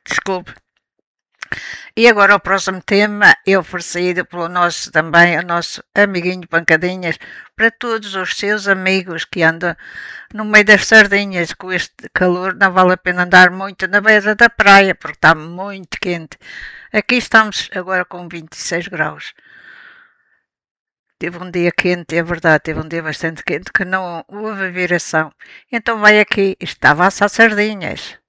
Desculpe. E agora o próximo tema é oferecido pelo nosso também, o nosso amiguinho Pancadinhas, para todos os seus amigos que andam no meio das sardinhas. Com este calor não vale a pena andar muito na beira da praia, porque está muito quente. Aqui estamos agora com 26 graus. Teve um dia quente, é verdade, teve um dia bastante quente que não houve viração. Então vai aqui, estava a assar sardinhas.